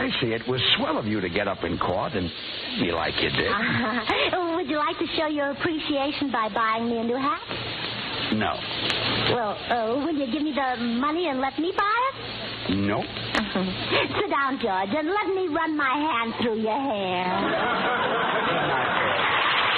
Gracie, it was swell of you to get up in court and be like you did. Would you like to show your appreciation by buying me a new hat? No. Well, will you give me the money and let me buy it? Nope. Sit down, George, and let me run my hand through your hair.